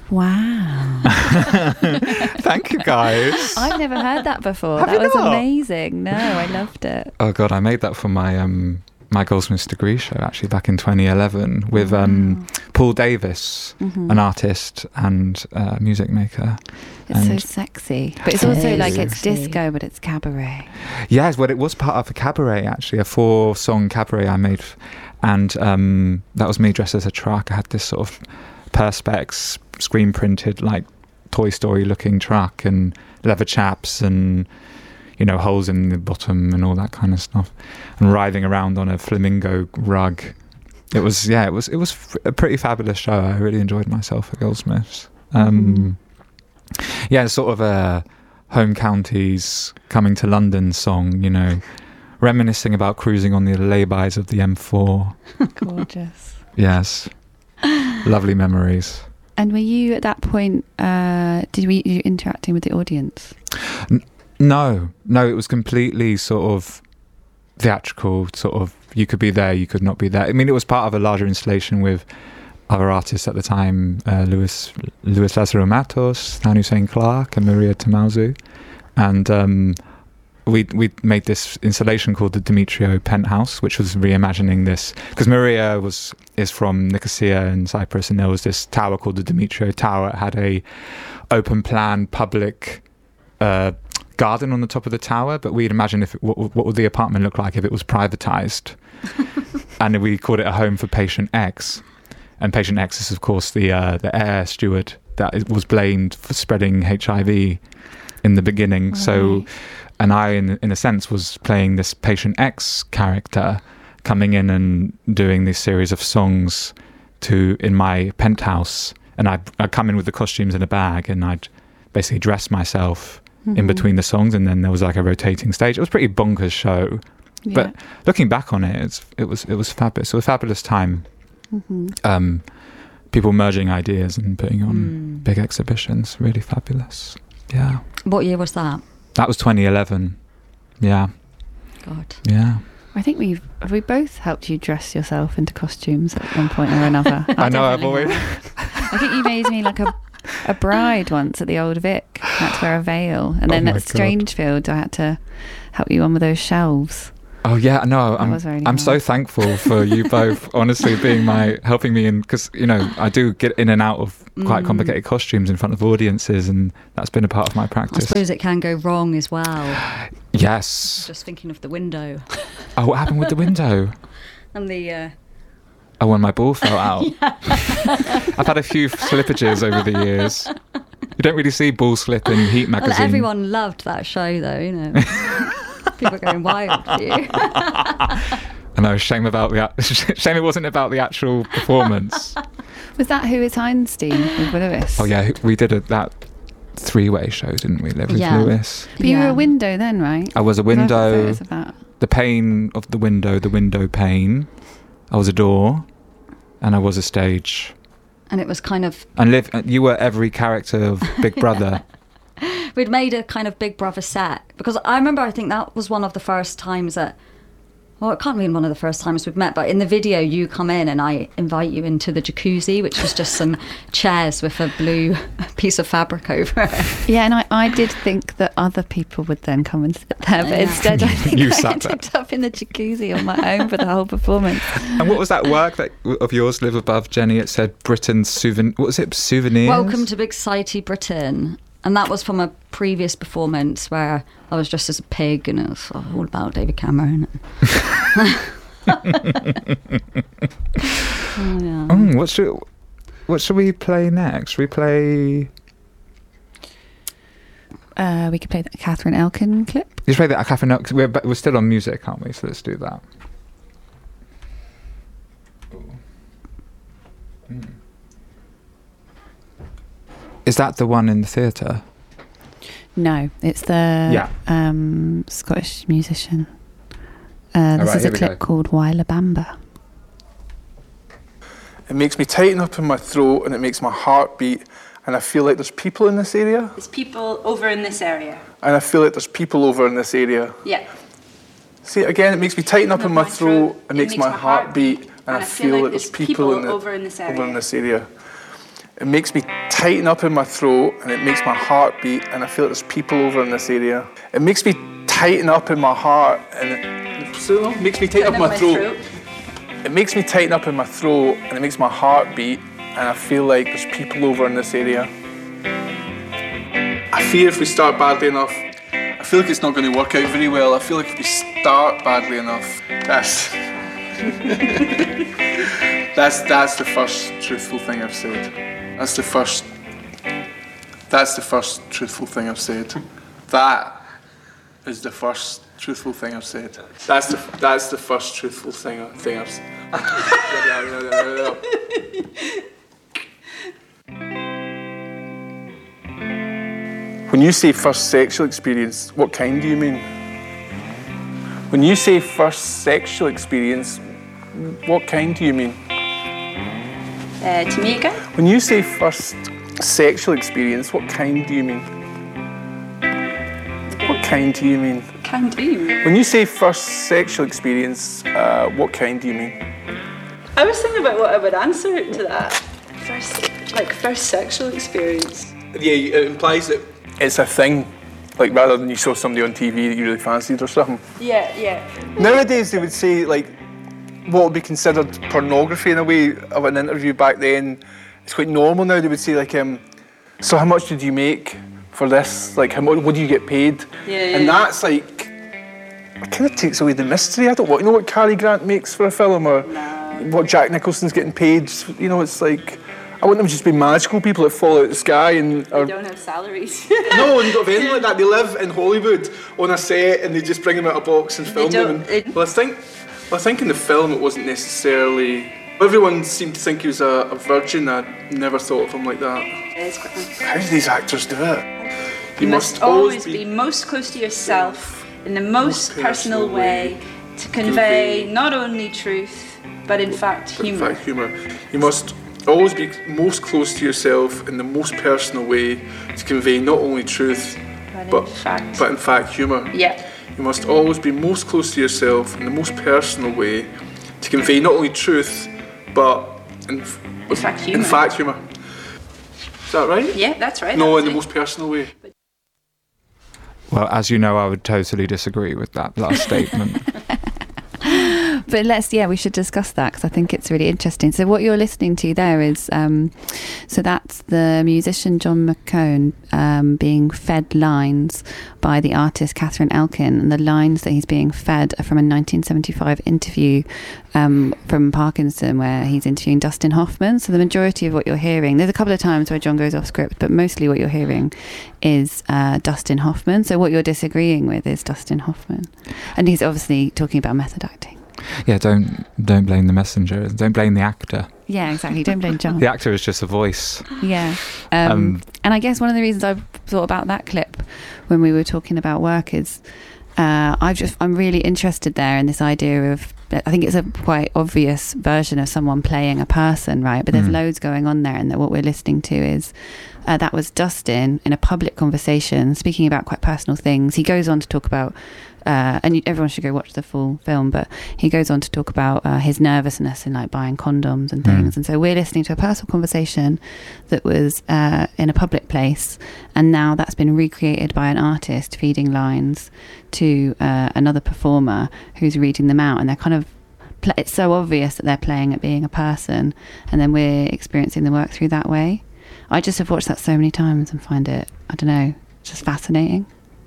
Wow. Thank you, guys. I've never heard that before. Have That you was not? amazing. No, I loved it. Oh God, I made that for my my Goldsmiths degree show actually back in 2011 with Paul Davis, an artist and music maker. It's so And- sexy. But it's also like it's Sexy. disco, but it's cabaret. Yes, well, it was part of a cabaret actually, a 4-song cabaret I made, and that was me dressed as a truck. I had this sort of perspex screen printed like Toy Story looking truck and leather chaps and holes in the bottom and all that kind of stuff, and writhing around on a flamingo rug. It was a pretty fabulous show. I really enjoyed myself at Goldsmiths. Yeah, sort of a home counties coming to London song, reminiscing about cruising on the laybys of the M4. Gorgeous. Yes, lovely memories. And were you at that point, were you interacting with the audience? No, it was completely sort of theatrical, sort of, you could be there, you could not be there. I mean, it was part of a larger installation with other artists at the time, Luis Lazaro Matos, Stan Hussein Clark and Maria Tamauzu. And we made this installation called the Demetrio Penthouse, which was reimagining this, because Maria is from Nicosia in Cyprus, and there was this tower called the Demetrio Tower. It had a open plan public garden on the top of the tower, but we'd imagine what would the apartment look like if it was privatized. And we called it a home for Patient X. And Patient X is, of course, the air steward that was blamed for spreading HIV in the beginning. Right. So, and I, in a sense, was playing this Patient X character, coming in and doing this series of songs in my penthouse. And I'd come in with the costumes in a bag, and I'd basically dress myself in between the songs, and then there was like a rotating stage. It was a pretty bonkers show. Yeah. But looking back on it, it was fabulous. It was a fabulous time. People merging ideas and putting on big exhibitions. Really fabulous. Yeah. What year was that? That was 2011. Yeah. God. Yeah. I think we both helped you dress yourself into costumes at one point or another. I know, I've always... I think you made me like a bride once at the Old Vic. I had to wear a veil. And then my at God. Strangefield, I had to help you on with those shelves. Oh yeah, no, was really I'm so hard. thankful for you both, honestly, helping me in, because I do get in and out of quite complicated costumes in front of audiences, and that's been a part of my I practice. suppose it can go wrong as well. Yes. Just thinking of the window. Oh, what happened with the window? And the... Oh, when my ball fell out. I've had a few slippages over the years. You don't really see ball slip in Heat magazine. Well, everyone loved that show, though, People are going wild for you. I know, shame it wasn't about the actual performance. Was that Who is Einstein with Lewis? Oh yeah, we did that 3-way show, didn't we, Liv, with Yeah. Lewis? But you were Yeah. a window then, right? I was a I've got window, photos of that. the pane of the window pane. I was a door, and I was a stage. And it was kind of... And Liv, you were every character of Big Brother. We'd made a kind of Big Brother set. Because I remember, I think that was one of the first times that... Well, it can't be one of the first times we've met, but in the video you come in and I invite you into the jacuzzi, which was just some chairs with a blue piece of fabric over it. Yeah, and I did think that other people would then come and sit there, but Yeah. instead I think You I sat there. ended up in the jacuzzi on my own for the whole performance. And what was that work of yours, Live Above, Jenny? It said Britain's souvenir. What was it? Souvenirs? Welcome to Big Society Britain. And that was from a previous performance where I was dressed as a pig and it was all about David Cameron. What should we play next? Should we play... We could play the Catherine Elkin clip. You should play that Catherine. We're still on music, aren't we? So let's do that. Is that the one in the theatre? No, it's the Scottish musician. This is a clip called Wyla Bamba. It makes me tighten up in my throat and it makes my heart beat, and I feel like there's people in this area. There's people over in this area. And I feel like there's people over in this area. Yeah. See, again, it makes me tighten up in my throat, it makes my heart beat, and I feel like there's people in over in this area. Over in this area. It makes me tighten up in my throat and it makes my heart beat, and I feel like there's people over in this area. It makes me tighten up in my heart and it makes me tighten up my throat. It makes me tighten up in my throat and it makes my heart beat, and I feel like there's people over in this area. I fear if we start badly enough, I feel like it's not going to work out very well. I feel like if we start badly enough, that's the first truthful thing I've said. That's the first truthful thing I've said. That is the first truthful thing I've said. That's the first truthful thing I've said. When you say first sexual experience, what kind do you mean? When you say first sexual experience, what kind do you mean? To me again? When you say first sexual experience, what kind do you mean? What kind do you mean? Kind do you mean? When you say first sexual experience, what kind do you mean? I was thinking about what I would answer to that. First sexual experience. Yeah, it implies that it's a thing, like rather than you saw somebody on TV that you really fancied or something. Yeah. Nowadays they would say like what would be considered pornography in a way of an interview. Back then it's quite normal now. They would say like, so how much did you make for this? Like, how much? What do you get paid? Yeah. And that's like, it kind of takes away the mystery. I don't want to know what Cary Grant makes for a film or what Jack Nicholson's getting paid. You know, it's like, I want them to just be magical people that fall out of the sky and They don't have salaries. No, and don't have anything like that. They live in Hollywood on a set and they just bring them out of a box and film them. Well, I think in the film it wasn't necessarily. Everyone seemed to think he was a virgin. I never thought of him like that. How do these actors do it? You must always be most close to yourself in the most personal way to convey not only truth, but in fact humour. You must always be most close to yourself in the most personal way to convey not only truth, but in fact humour. Yeah. You must always be most close to yourself in the most personal way to convey not only truth, but in fact humour. Is that right? Yeah, that's right. No, in the most personal way. Well, as you know, I would totally disagree with that last statement. But we should discuss that because I think it's really interesting. So what you're listening to there is, so that's the musician John McCone being fed lines by the artist Catherine Elkin, and the lines that he's being fed are from a 1975 interview from Parkinson where he's interviewing Dustin Hoffman. So the majority of what you're hearing, there's a couple of times where John goes off script, but mostly what you're hearing is Dustin Hoffman. So what you're disagreeing with is Dustin Hoffman, and he's obviously talking about method acting. Yeah, don't blame the messenger. Don't blame the actor. Yeah, exactly. Don't blame John. The actor is just a voice. Yeah. And I guess one of the reasons I thought about that clip when we were talking about work is I'm really interested there in this idea of, I think it's a quite obvious version of someone playing a person, right? But there's loads going on there, and that what we're listening to is that was Dustin in a public conversation speaking about quite personal things. He goes on to talk about and everyone should go watch the full film, but he goes on to talk about his nervousness in like buying condoms and things. And so we're listening to a personal conversation that was in a public place, and now that's been recreated by an artist feeding lines to another performer who's reading them out, and they're kind of it's so obvious that they're playing at being a person, and then we're experiencing the work through that way. I just have watched that so many times and find it, I don't know, just fascinating.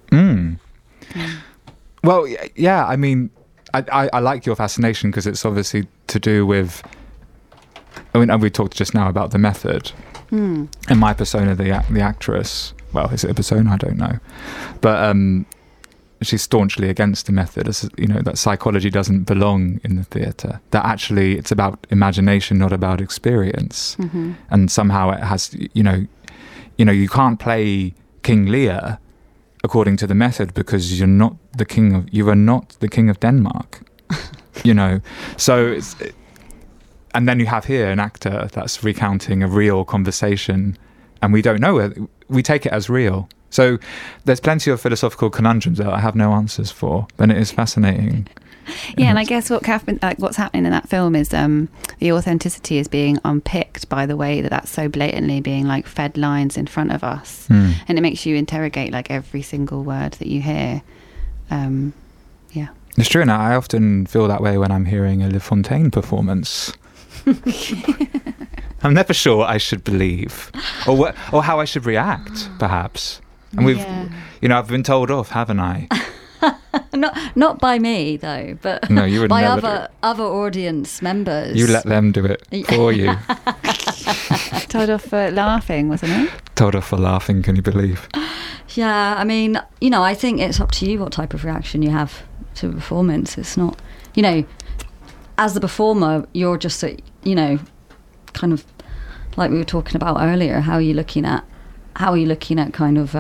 Well, yeah, I mean, I like your fascination because it's obviously to do with, I mean, we talked just now about the method and my persona, the actress. Well, is it a persona? I don't know. But she's staunchly against the method, as you know, that psychology doesn't belong in the theatre. That actually it's about imagination, not about experience. And somehow it has, you know, you can't play King Lear according to the method because you are not the king of Denmark. You know, so and then you have here an actor that's recounting a real conversation, and we don't know it. We take it as real, So there's plenty of philosophical conundrums that I have no answers for, and it is fascinating. Yeah, and I guess what's happening in that film is the authenticity is being unpicked by the way that's so blatantly being like fed lines in front of us, and it makes you interrogate like every single word that you hear. Yeah, it's true. Now I often feel that way when I'm hearing a Le Fontaine performance. I'm never sure what I should believe, or how I should react, perhaps. And I've been told off, haven't I? Not by me though, but no, you would by never other audience members. You let them do it for you. Told off for laughing, wasn't it? Told off for laughing, can you believe? Yeah, I mean, I think it's up to you what type of reaction you have to a performance. It's not, as the performer, you're just, kind of like we were talking about earlier. How are you looking at kind of,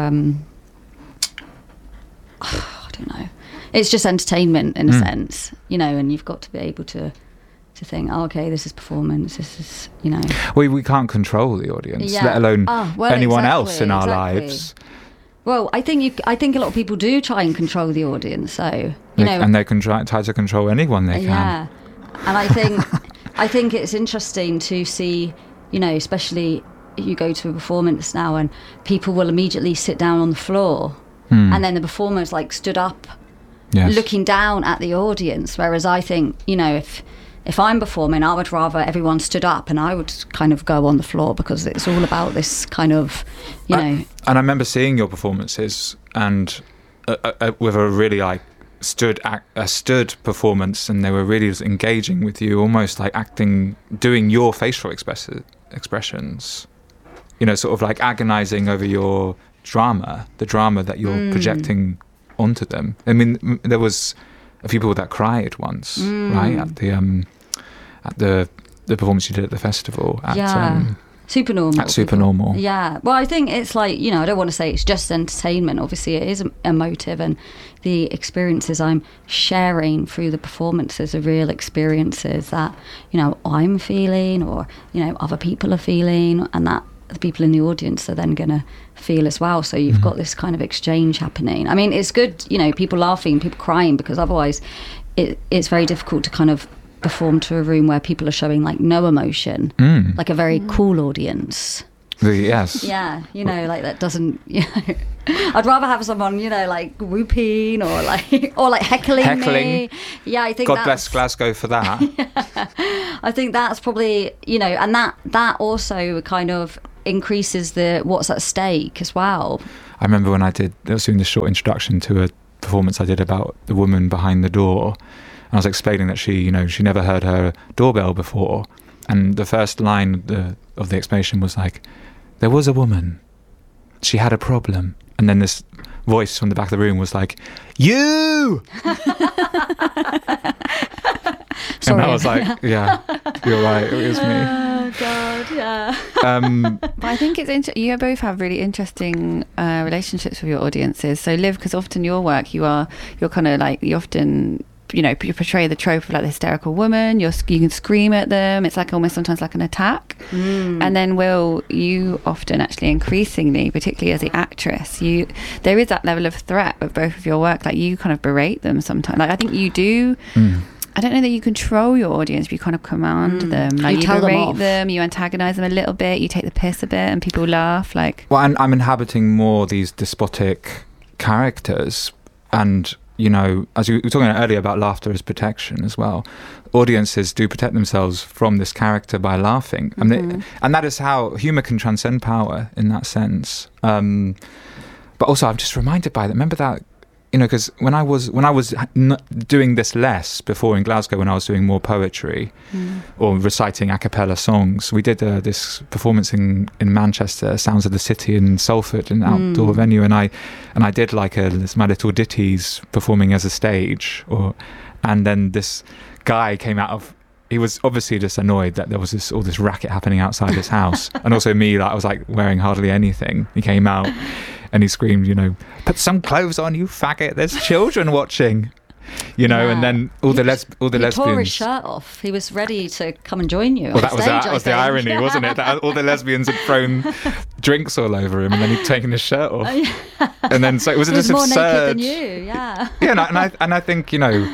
I don't know. It's just entertainment in a sense, and you've got to be able to think, oh, okay, this is performance. This is, We can't control the audience, let alone anyone else in our lives. Well, I think a lot of people do try and control the audience, so and they can try to control anyone they can. Yeah, and I think it's interesting to see, especially you go to a performance now, and people will immediately sit down on the floor, and then the performer's like stood up, looking down at the audience. Whereas I think, if I'm performing, I would rather everyone stood up, and I would kind of go on the floor, because it's all about this kind of, And I remember seeing your performances, and with a really like stood performance, and they were really just engaging with you, almost like doing your facial expressions, sort of like agonizing over your drama, the drama that you're projecting onto them. I mean, there was a few people that cried once, right, at the performance you did at the festival at Supernormal. At Supernormal. Yeah. Well, I think it's like, I don't want to say it's just entertainment. Obviously, it is emotive, and the experiences I'm sharing through the performances are real experiences that, I'm feeling, or, other people are feeling, and that the people in the audience are then going to feel as well. So you've got this kind of exchange happening. I mean, it's good, people laughing, people crying, because otherwise it's very difficult to kind of perform to a room where people are showing like no emotion, like a very cool audience. Yes. Yeah, like that doesn't. I'd rather have someone, like whooping or like heckling me. Yeah, I think. God bless Glasgow for that. I think that's probably and that also kind of increases what's at stake as well. I remember when I was doing this short introduction to a performance I did about the woman behind the door. I was explaining that she never heard her doorbell before, and the first line of the explanation was like, there was a woman, she had a problem, and then this voice from the back of the room was like, you! And I was like, yeah, you're right, it was me. Oh God, yeah. But I think you both have really interesting relationships with your audiences. So Liv, because often your work, you're kind of like, you often, you portray the trope of like the hysterical woman. You can scream at them. It's like almost sometimes like an attack. And then Will, you often actually increasingly, particularly as the actress, there is that level of threat with both of your work. Like you kind of berate them sometimes. Like I think you do. I don't know that you control your audience, but you kind of command them. Like you berate them, you antagonize them a little bit, you take the piss a bit, and people laugh. Like, well, I'm inhabiting more these despotic characters, and as you were talking earlier about laughter as protection as well, audiences do protect themselves from this character by laughing, and that is how humour can transcend power in that sense. But also, I'm just reminded by that. Remember that. Because when I was doing this less before in Glasgow, when I was doing more poetry or reciting a cappella songs, we did this performance in Manchester, Sounds of the City in Salford, an outdoor venue, and I did like my little ditties performing as a stage, and then this guy came out of. He was obviously just annoyed that there was all this racket happening outside his house, and also me, like I was like wearing hardly anything. He came out. And he screamed, put some clothes on, you faggot, there's children watching. you know, and then all the He tore his lesbians. shirt off. He was ready to come and join you. Well, on that was stage, the irony, wasn't it? That all the lesbians had thrown drinks all over him, and then he'd taken his shirt off. And then so it was He was just more absurd. naked than you, yeah. Yeah, and I think, you know,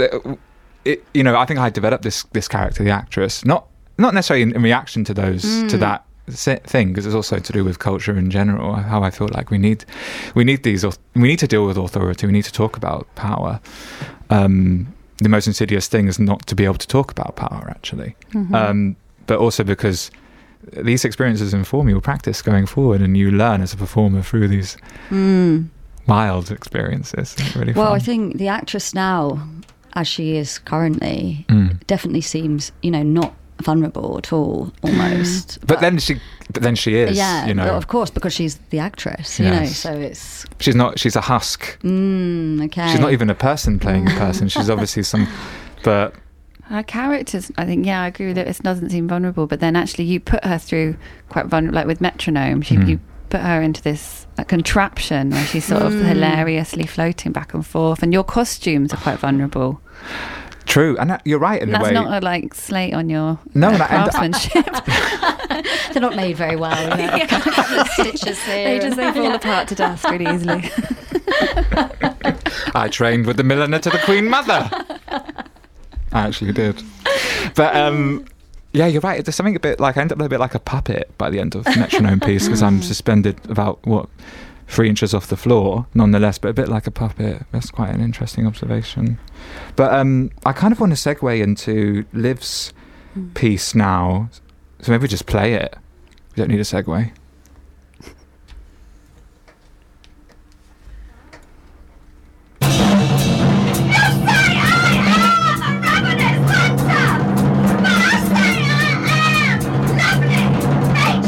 I think I developed this character, the actress, not necessarily in reaction to to that thing, because it's also to do with culture in general. How I feel like we need to deal with authority. We need to talk about power. The most insidious thing is not to be able to talk about power, actually. But also because these experiences inform your practice going forward, and you learn as a performer through these wild experiences. It's really Well, fun. I think the actress now, as she is currently, definitely seems, you know, not vulnerable at all, almost. But then she is. Yeah, you know, of course, because she's the actress. You know, Yes. so it's she's not. She's a husk. okay. She's not even a person playing a person. She's obviously but Her characters, I think, I agree with it. It doesn't seem vulnerable, but then actually you put her through quite vulnerable, like with Metronome. You put her into this contraption where she's sort of hilariously floating back and forth, and your costumes are quite vulnerable. true, and you're right in a way. That's not a like slate on your No, craftsmanship. They're not made very well. You know, a couple of stitches here. They fall apart to dust really easily. I trained with the milliner to the Queen Mother. I actually did. But yeah, you're right. There's something a bit like, I end up a bit like a puppet by the end of the Metronome piece, because I'm suspended about 3 inches off the floor, nonetheless, but a bit like a puppet. That's quite an interesting observation. But I kind of want to segue into Liv's piece now, so maybe just play it. We don't need a segue.